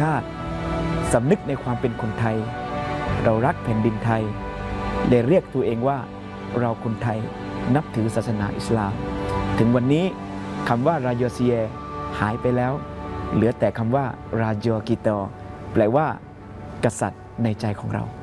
ชาติสำนึกในความเป็นคนไทยเรารักแผ่นดินไทยเลยเรียกตัวเองว่าเราคนไทยนับถือศาสนาอิสลามถึงวันนี้คำว่าราโยเซียหายไปแล้วเหลือแต่คำว่าราโยกิโตแปลว่ากษัตริย์ในใจของเรา